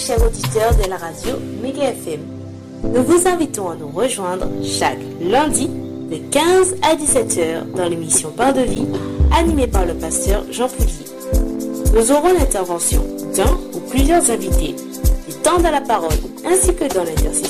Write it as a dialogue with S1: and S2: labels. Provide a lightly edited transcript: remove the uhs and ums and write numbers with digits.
S1: Chers auditeurs de la radio Méga FM, nous vous invitons à nous rejoindre chaque lundi de 15 à 17 heures dans l'émission Pain de vie animée par le pasteur Jean Poulier. Nous aurons l'intervention d'un ou plusieurs invités, du temps dans la parole ainsi que dans l'intercession.